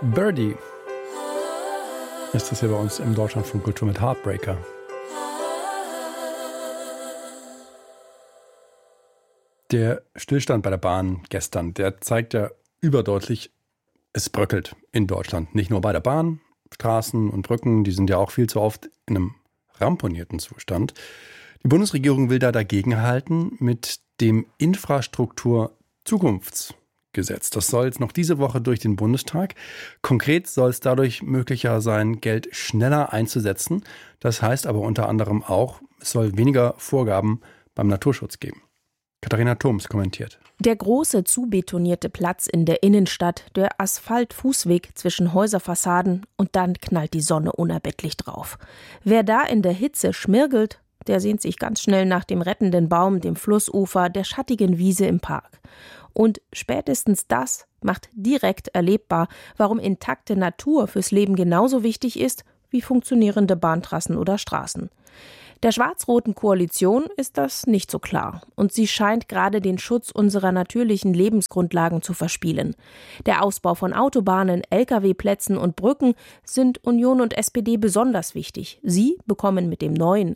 Birdie ist das hier bei uns im Deutschlandfunk Kultur mit Heartbreaker. Der Stillstand bei der Bahn gestern, der zeigt ja überdeutlich, es bröckelt in Deutschland. Nicht nur bei der Bahn, Straßen und Brücken, die sind ja auch viel zu oft in einem ramponierten Zustand. Die Bundesregierung will da dagegenhalten mit dem Infrastruktur-Zukunftsgesetz. Das soll jetzt noch diese Woche durch den Bundestag. Konkret soll es dadurch möglicher sein, Geld schneller einzusetzen. Das heißt aber unter anderem auch, es soll weniger Vorgaben beim Naturschutz geben. Katharina Thoms kommentiert. Der große, zubetonierte Platz in der Innenstadt, der Asphaltfußweg zwischen Häuserfassaden und dann knallt die Sonne unerbittlich drauf. Wer da in der Hitze schmirgelt, der sehnt sich ganz schnell nach dem rettenden Baum, dem Flussufer, der schattigen Wiese im Park. Und spätestens das macht direkt erlebbar, warum intakte Natur fürs Leben genauso wichtig ist wie funktionierende Bahntrassen oder Straßen. Der schwarz-roten Koalition ist das nicht so klar und sie scheint gerade den Schutz unserer natürlichen Lebensgrundlagen zu verspielen. Der Ausbau von Autobahnen, Lkw-Plätzen und Brücken sind Union und SPD besonders wichtig. Sie bekommen mit dem neuen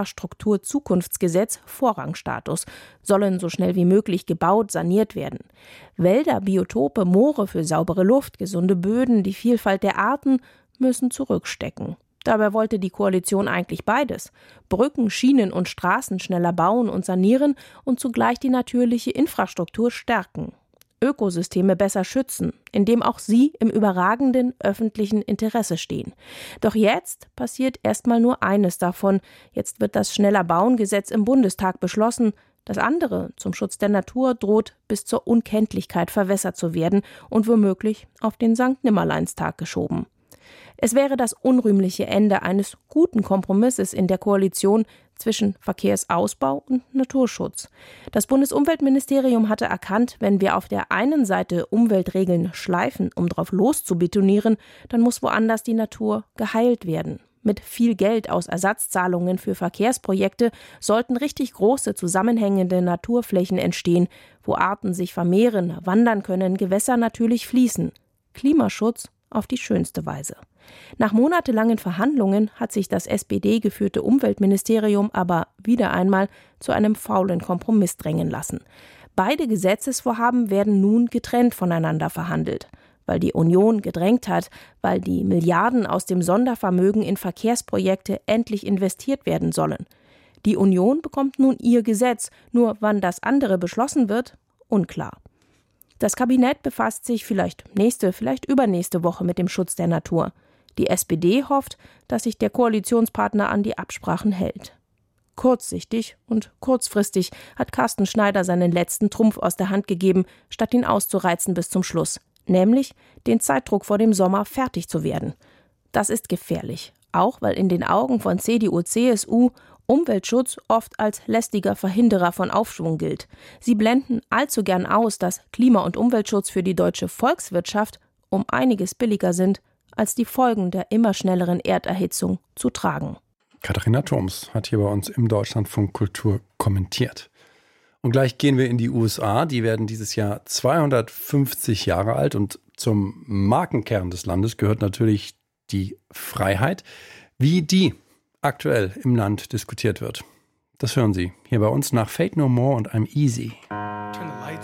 Infrastruktur-Zukunftsgesetz Vorrangstatus, sollen so schnell wie möglich gebaut, saniert werden. Wälder, Biotope, Moore für saubere Luft, gesunde Böden, die Vielfalt der Arten müssen zurückstecken. Dabei wollte die Koalition eigentlich beides: Brücken, Schienen und Straßen schneller bauen und sanieren und zugleich die natürliche Infrastruktur stärken. Ökosysteme besser schützen, indem auch sie im überragenden öffentlichen Interesse stehen. Doch jetzt passiert erstmal nur eines davon. Jetzt wird das Schneller-Bauen-Gesetz im Bundestag beschlossen. Das andere, zum Schutz der Natur, droht bis zur Unkenntlichkeit verwässert zu werden und womöglich auf den Sankt-Nimmerleins-Tag geschoben. Es wäre das unrühmliche Ende eines guten Kompromisses in der Koalition zwischen Verkehrsausbau und Naturschutz. Das Bundesumweltministerium hatte erkannt, wenn wir auf der einen Seite Umweltregeln schleifen, um drauf loszubetonieren, dann muss woanders die Natur geheilt werden. Mit viel Geld aus Ersatzzahlungen für Verkehrsprojekte sollten richtig große, zusammenhängende Naturflächen entstehen, wo Arten sich vermehren, wandern können, Gewässer natürlich fließen. Klimaschutz auf die schönste Weise. Nach monatelangen Verhandlungen hat sich das SPD-geführte Umweltministerium aber wieder einmal zu einem faulen Kompromiss drängen lassen. Beide Gesetzesvorhaben werden nun getrennt voneinander verhandelt, weil die Union gedrängt hat, weil die Milliarden aus dem Sondervermögen in Verkehrsprojekte endlich investiert werden sollen. Die Union bekommt nun ihr Gesetz, nur wann das andere beschlossen wird, unklar. Das Kabinett befasst sich vielleicht nächste, vielleicht übernächste Woche mit dem Schutz der Natur. Die SPD hofft, dass sich der Koalitionspartner an die Absprachen hält. Kurzsichtig und kurzfristig hat Carsten Schneider seinen letzten Trumpf aus der Hand gegeben, statt ihn auszureizen bis zum Schluss, nämlich den Zeitdruck vor dem Sommer fertig zu werden. Das ist gefährlich, auch weil in den Augen von CDU, CSU Umweltschutz oft als lästiger Verhinderer von Aufschwung gilt. Sie blenden allzu gern aus, dass Klima- und Umweltschutz für die deutsche Volkswirtschaft um einiges billiger sind, als die Folgen der immer schnelleren Erderhitzung zu tragen. Katharina Thoms hat hier bei uns im Deutschlandfunk Kultur kommentiert. Und gleich gehen wir in die USA. Die werden dieses Jahr 250 Jahre alt und zum Markenkern des Landes gehört natürlich die Freiheit. Wie die aktuell im Land diskutiert wird. Das hören Sie hier bei uns nach Faith No More und I'm Easy.